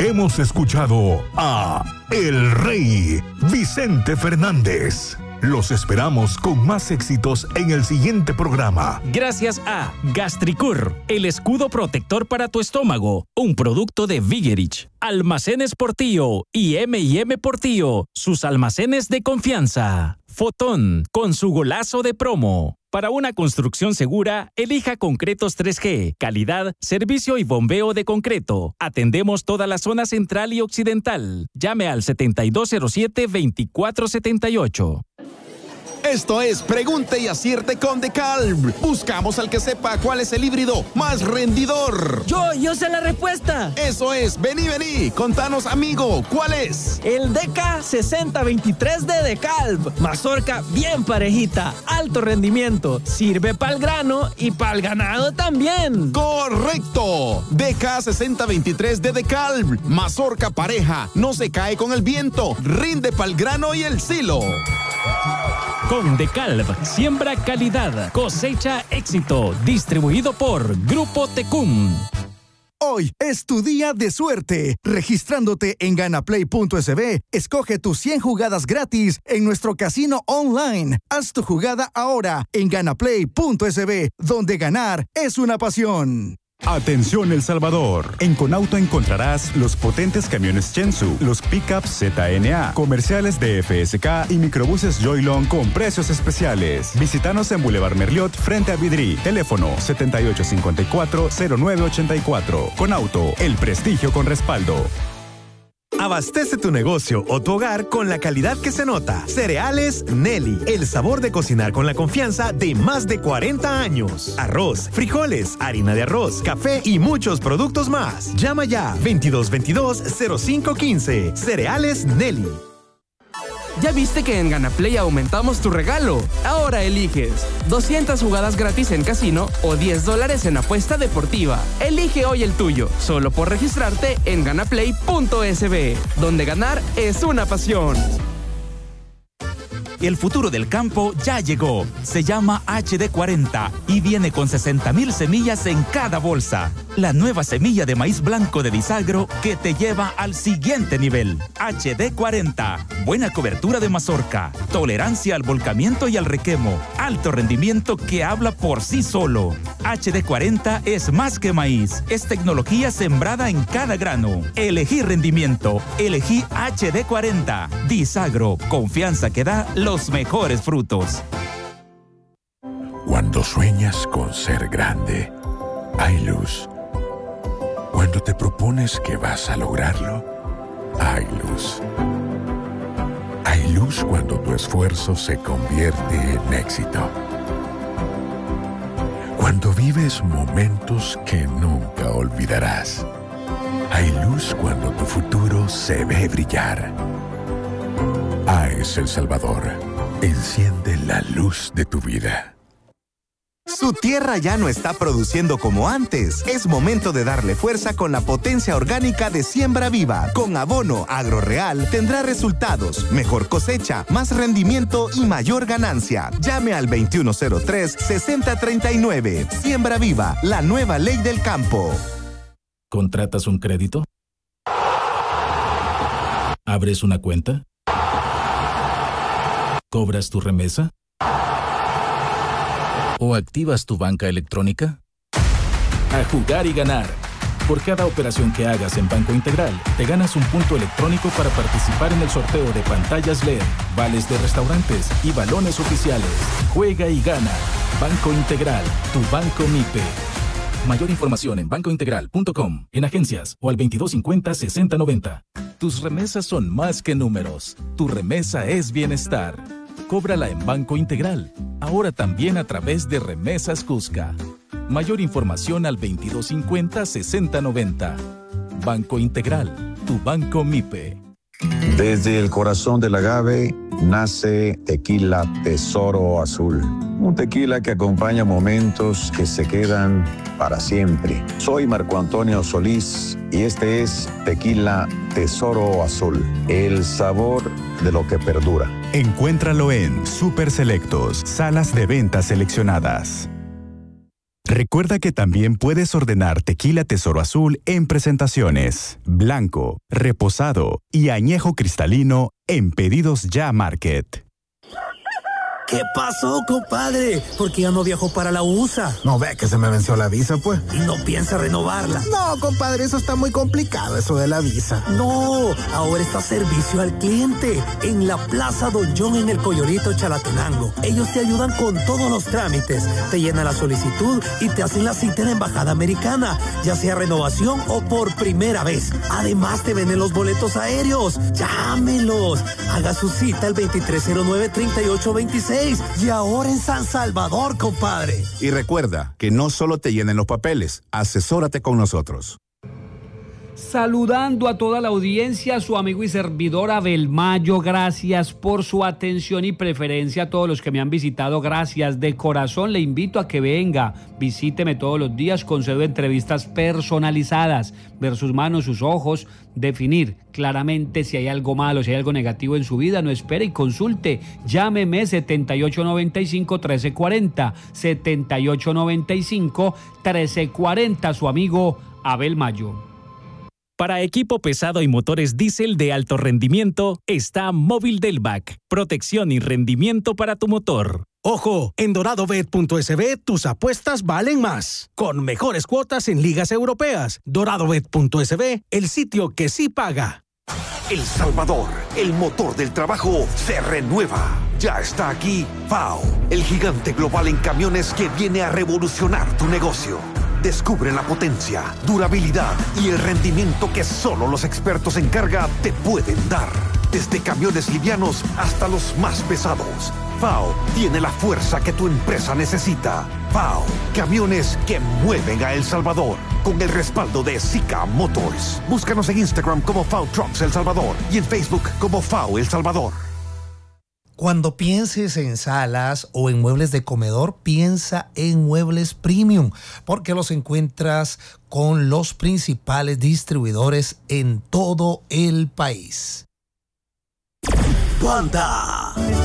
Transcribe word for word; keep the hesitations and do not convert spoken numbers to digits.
hemos escuchado a El Rey, Vicente Fernández. Los esperamos con más éxitos en el siguiente programa. Gracias a Gastricur, el escudo protector para tu estómago, un producto de Vigerich. Almacenes Portillo y eme y eme Portillo, sus almacenes de confianza. Fotón, con su golazo de promo. Para una construcción segura, elija Concretos tres G, calidad, servicio y bombeo de concreto. Atendemos toda la zona central y occidental. Llame al setenta y dos cero siete, veinticuatro setenta y ocho. Esto es Pregunte y Acierte con DeKalb. Buscamos al que sepa cuál es el híbrido más rendidor. Yo, yo sé la respuesta. Eso es, vení, vení. Contanos, amigo, ¿cuál es? El D K sesenta veintitrés de DeKalb. Mazorca bien parejita, alto rendimiento. Sirve para el grano y para el ganado también. ¡Correcto! D K sesenta veintitrés de DeKalb. Mazorca pareja, no se cae con el viento, rinde para el grano y el silo. Con DeKalb, siembra calidad, cosecha éxito. Distribuido por Grupo Tecum. Hoy es tu día de suerte. Registrándote en ganaplay punto es be, escoge tus cien jugadas gratis en nuestro casino online. Haz tu jugada ahora en ganaplay punto es be, donde ganar es una pasión. Atención El Salvador. En Conauto encontrarás los potentes camiones Chensu, los pickups zeta ene a, comerciales de efe ese ka y microbuses Joylon con precios especiales. Visítanos en Boulevard Merliot frente a Vidri. Teléfono setenta y ocho cincuenta y cuatro, cero nueve ochenta y cuatro. Conauto, el prestigio con respaldo. Abastece tu negocio o tu hogar con la calidad que se nota. Cereales Nelly, el sabor de cocinar con la confianza de más de cuarenta años. Arroz, frijoles, harina de arroz, café y muchos productos más. Llama ya veintidós veintidós, cero cinco quince. Cereales Nelly. ¿Ya viste que en Ganaplay aumentamos tu regalo? Ahora eliges doscientas jugadas gratis en casino o diez dólares en apuesta deportiva. Elige hoy el tuyo, solo por registrarte en ganaplay punto es be, donde ganar es una pasión. El futuro del campo ya llegó. Se llama hache de cuarenta y viene con sesenta mil semillas en cada bolsa. La nueva semilla de maíz blanco de Disagro que te lleva al siguiente nivel. hache de cuarenta. Buena cobertura de mazorca, tolerancia al volcamiento y al requemo, alto rendimiento que habla por sí solo. hache de cuarenta es más que maíz. Es tecnología sembrada en cada grano. Elegí rendimiento. Elegí hache de cuarenta. Disagro. Confianza que da los mejores frutos. Cuando sueñas con ser grande, hay luz. Cuando te propones que vas a lograrlo, hay luz. Hay luz cuando tu esfuerzo se convierte en éxito. Cuando vives momentos que nunca olvidarás. Hay luz cuando tu futuro se ve brillar. A E S El Salvador, enciende la luz de tu vida. Su tierra ya no está produciendo como antes. Es momento de darle fuerza con la potencia orgánica de Siembra Viva. Con abono AgroReal tendrá resultados, mejor cosecha, más rendimiento y mayor ganancia. Llame al veintiuno cero tres, sesenta treinta y nueve. Siembra Viva, la nueva ley del campo. ¿Contratas un crédito? ¿Abres una cuenta? ¿Cobras tu remesa? ¿O activas tu banca electrónica? A jugar y ganar. Por cada operación que hagas en Banco Integral, te ganas un punto electrónico para participar en el sorteo de pantallas L E D, vales de restaurantes y balones oficiales. Juega y gana. Banco Integral, tu banco MIPE. Mayor información en banco integral punto com, en agencias o al veintidós cincuenta, sesenta noventa. Tus remesas son más que números. Tu remesa es bienestar. Cóbrala en Banco Integral, ahora también a través de Remesas Cusca. Mayor información al veintidós cincuenta, sesenta noventa. Banco Integral, tu banco MIPE. Desde el corazón del agave nace Tequila Tesoro Azul. Un tequila que acompaña momentos que se quedan para siempre. Soy Marco Antonio Solís y este es Tequila Tesoro Azul. El sabor de lo que perdura. Encuéntralo en Super Selectos, salas de ventas seleccionadas. Recuerda que también puedes ordenar Tequila Tesoro Azul en presentaciones, blanco, reposado y añejo cristalino en Pedidos Ya Market. ¿Qué pasó, compadre? ¿Por qué ya no viajó para la U S A? No ve que se me venció la visa, pues. ¿Y no piensa renovarla? No, compadre, eso está muy complicado, eso de la visa. No, ahora está servicio al cliente en la Plaza Don John en el Coyorito Chalatenango. Ellos te ayudan con todos los trámites, te llenan la solicitud y te hacen la cita en la Embajada Americana, ya sea renovación o por primera vez. Además, te venden los boletos aéreos. Llámelos. Haga su cita al veintitrés cero nueve, treinta y ocho veintiséis. Y ahora en San Salvador, compadre. Y recuerda que no solo te llenen los papeles, asesórate con nosotros. Saludando a toda la audiencia, su amigo y servidor Abel Mayo, gracias por su atención y preferencia a todos los que me han visitado, gracias de corazón, le invito a que venga, visíteme todos los días, concedo entrevistas personalizadas, ver sus manos, sus ojos, definir claramente si hay algo malo, si hay algo negativo en su vida, no espere y consulte, llámeme setenta y ocho noventa y cinco, trece cuarenta, setenta y ocho noventa y cinco, trece cuarenta, su amigo Abel Mayo. Para equipo pesado y motores diésel de alto rendimiento, está Móvil Delvac. Protección y rendimiento para tu motor. Ojo, en doradobet punto es be tus apuestas valen más. Con mejores cuotas en ligas europeas. doradobet punto es be, el sitio que sí paga. El Salvador, el motor del trabajo, se renueva. Ya está aquí F A O, el gigante global en camiones que viene a revolucionar tu negocio. Descubre la potencia, durabilidad y el rendimiento que solo los expertos en carga te pueden dar. Desde camiones livianos hasta los más pesados, F A O tiene la fuerza que tu empresa necesita. F A O, camiones que mueven a El Salvador. Con el respaldo de Zika Motors. Búscanos en Instagram como F A O Trucks El Salvador y en Facebook como F A O El Salvador. Cuando pienses en salas o en muebles de comedor, piensa en Muebles Premium, porque los encuentras con los principales distribuidores en todo el país. ¡Panda!